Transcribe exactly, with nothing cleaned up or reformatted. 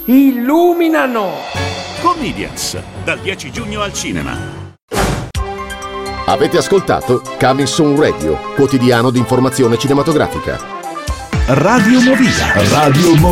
illuminano. Comedians, dal dieci giugno al cinema. Avete ascoltato Coming Soon Radio, quotidiano di informazione cinematografica. Radio Movida. Radio Movida.